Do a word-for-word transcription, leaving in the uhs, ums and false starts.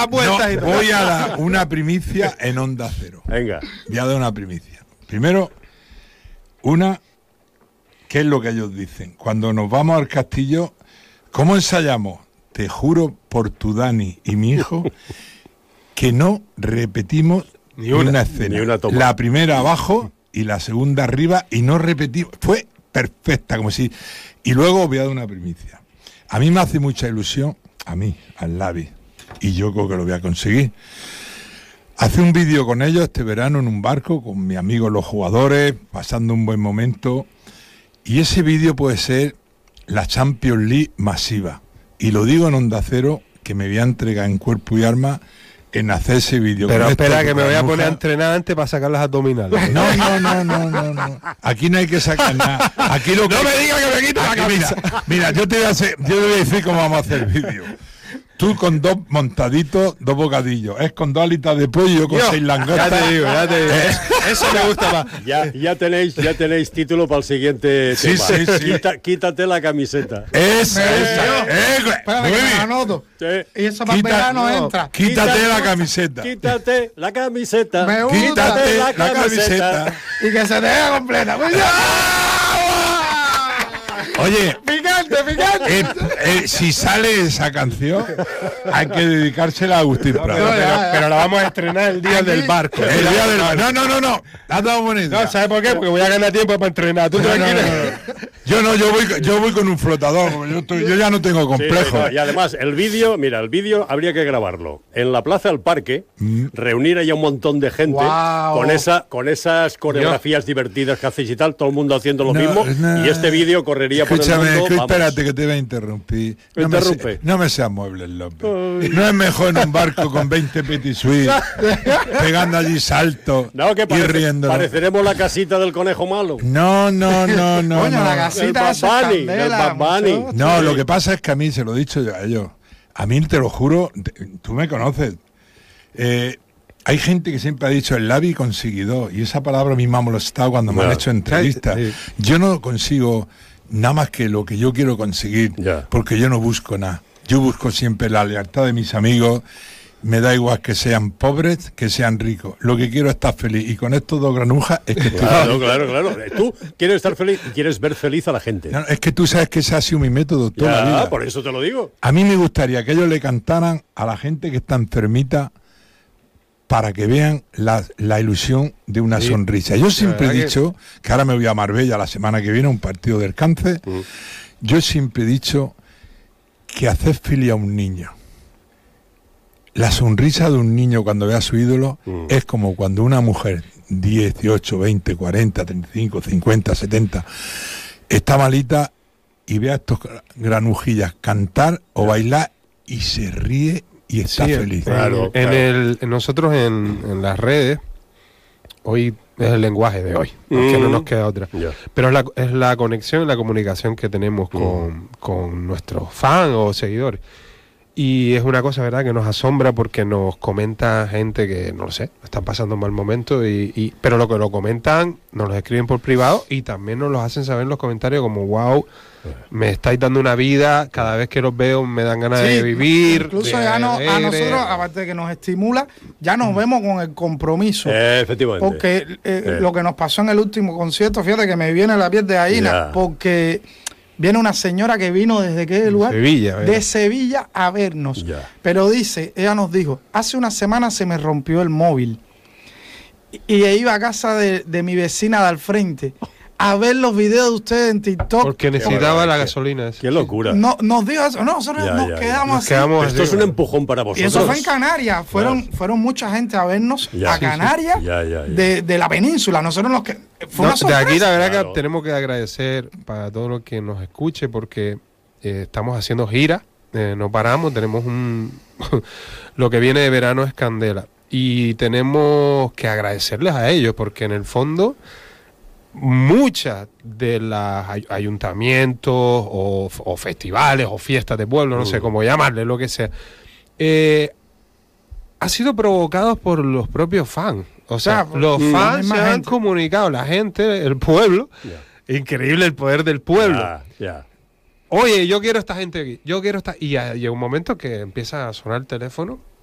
apuestas no, y todo. voy a dar una primicia en Onda Cero. Venga. Voy a dar una primicia. Primero, una, ¿qué es lo que ellos dicen? Cuando nos vamos al castillo, ¿cómo ensayamos? Te juro por tu Dani y mi hijo que no repetimos ni una, una escena. Ni una toma. La primera abajo y la segunda arriba y no repetimos. Fue perfecta, como si... Y luego voy a dar una primicia. A mí me hace mucha ilusión, a mí, al Lavi, y yo creo que lo voy a conseguir. Hace un vídeo con ellos este verano en un barco, con mis amigos los jugadores, pasando un buen momento. Y ese vídeo puede ser la Champions League masiva. Y lo digo en Onda Cero, que me voy a entregar en cuerpo y alma en hacer ese vídeo. Pero con espera, esto, que me voy a granuja. poner a entrenar antes para sacar las abdominales. No, no, no, no, no, no. Aquí no hay que sacar nada. Aquí lo que... No me digas que me quito la Aquí, camisa. Mira, mira, yo te voy a hacer, yo te voy a decir cómo vamos a hacer el vídeo. Tú con dos montaditos, dos bocadillos. Es con dos alitas de pollo y yo con Yo, seis langostas. Ya te digo, ya te digo. Eso me gusta más. Ya, ya tenéis, ya tenéis título para el siguiente Sí, tema. sí, sí. Quita- quítate la camiseta. Esa, Me- esa. Eh, Espérate muy que me bien. la anoto. Sí. Y eso para el Quita- verano no. entra. Quítate la camiseta. Quítate la camiseta. Me gusta. Quítate la camiseta. Y que se te vea completa. Pues ya. Oye, Picante, picante. eh, eh, si sale esa canción, hay que dedicársela a Agustín Pero, Prado. ya, ya. pero la vamos a estrenar el día Aquí. del barco. El día del... No, no, no, no. Has dado buena idea. No, ¿sabes por qué? Porque voy a ganar tiempo para entrenar. Tú No, no, tranquilo. no, no. Yo no, yo voy, yo voy con un flotador, porque yo, estoy- yo ya no tengo Sí, complejo. no, y además, el vídeo, mira, el vídeo habría que grabarlo en la plaza del parque, Mm. reunir ahí a un montón de gente Guau. con esa, con esas coreografías divertidas que hacéis y tal, todo el mundo haciendo lo No, mismo, no. y este vídeo correría por el Escúchame, mundo. que vamos. espérate que te voy a interrumpir. No me, Interrumpe. se- no me seas muebles, López. No es mejor en un barco con veinte petit suite, pegando allí saltos No, que y parece- riendo. pareceremos la casita del conejo malo. No, no, no, no. Coño, no. la El casita Bad esa es Bunny, candela, el Bad Bunny. muchacho. No, lo que pasa es que a mí, se lo he dicho yo a ellos, a mí te lo juro, te- tú me conoces. Eh, hay gente que siempre ha dicho el Lavi conseguidor, y esa palabra a mí me ha molestado cuando me Ya. han hecho entrevistas. Sí. Yo no consigo nada más que lo que yo quiero conseguir, Ya. porque yo no busco nada. Yo busco siempre la lealtad de mis amigos. Me da igual que sean pobres, que sean ricos. Lo que quiero es estar feliz. Y con estos dos granujas es que estoy Claro, claro, claro. Tú quieres estar feliz y quieres ver feliz a la gente. No, es que tú sabes que ese ha sido mi método toda la Ya, vida. por eso te lo digo. A mí me gustaría que ellos le cantaran a la gente que está enfermita para que vean la, la ilusión de una Sí. sonrisa. Yo siempre he verdad que- dicho que ahora me voy a Marbella la semana que viene, a un partido del cáncer. Mm. Yo siempre he dicho que hacer feliz a un niño, la sonrisa de un niño cuando ve a su ídolo, Mm. es como cuando una mujer, dieciocho, veinte, cuarenta, treinta y cinco, cincuenta, setenta, está malita y ve a estos gra- granujillas cantar o bailar y se ríe y está Sí, feliz. en- Claro, en claro. el, en nosotros en, en las redes, hoy es el lenguaje de hoy, porque Mm. no nos queda otra. Ya. Pero es la, es la conexión y la comunicación que tenemos con, con nuestros fans o seguidores. Y es una cosa, ¿verdad?, que nos asombra porque nos comenta gente que, no lo sé, están pasando un mal momento, y, y, pero lo que lo comentan, nos lo escriben por privado y también nos lo hacen saber en los comentarios como, wow, me estáis dando una vida, cada vez que los veo me dan ganas de Sí, vivir. Incluso de ya no, a alegre. nosotros, aparte de que nos estimula, ya nos vemos con el compromiso. Eh, efectivamente. Porque eh, Eh. lo que nos pasó en el último concierto, fíjate que me viene la piel de gallina, Ya. porque viene una señora que vino desde qué lugar? Sevilla, ¿verdad? de Sevilla a vernos. Ya. Pero dice, ella nos dijo, hace una semana se me rompió el móvil y, y iba a casa de, de mi vecina de al frente a ver los videos de ustedes en TikTok. Porque necesitaba barbaridad, la qué- gasolina. esa. Qué locura. No, nos dijo eso, no, nosotros Ya, nos ya, ya. quedamos Nos así. quedamos Esto es así, un bueno. empujón para Y vosotros. eso fue en Canarias, fueron, Claro. fueron mucha gente a vernos Ya. a Sí, sí. Canarias Ya, ya, ya. De, de la península. Nosotros nos que fue No, una de aquí sorpresa. la verdad Claro. que tenemos que agradecer para todo lo que nos escuche, porque eh, estamos haciendo gira, eh, no paramos, tenemos un lo que viene de verano es candela, y tenemos que agradecerles a ellos, porque en el fondo muchas de los ay- ayuntamientos o, o festivales o fiestas de pueblo, no sé Mm. cómo llamarle, lo que sea, eh, ha sido provocados por los propios fans. O sea, Claro, los mm, la fans misma se han gente. comunicado, la gente, el pueblo. Ya. Increíble el poder del pueblo. Ya, ya. Oye, yo quiero esta gente aquí, yo quiero esta... Y ya llega un momento que empieza a sonar el teléfono